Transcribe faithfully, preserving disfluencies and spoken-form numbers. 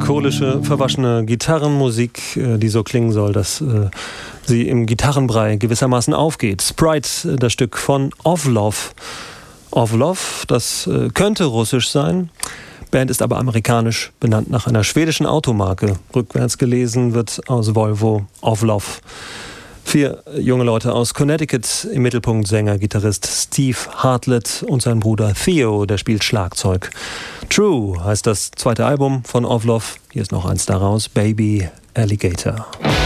melancholische, verwaschene Gitarrenmusik, die so klingen soll, dass äh, sie im Gitarrenbrei gewissermaßen aufgeht. Sprite, das Stück von Ovlov. Ovlov, das äh, könnte russisch sein. Band ist aber amerikanisch, benannt nach einer schwedischen Automarke. Rückwärts gelesen wird aus Volvo Ovlov. Vier junge Leute aus Connecticut, im Mittelpunkt Sänger, Gitarrist Steve Hartlett und sein Bruder Theo, der spielt Schlagzeug. True heißt das zweite Album von Ovlov. Hier ist noch eins daraus, Baby Alligator.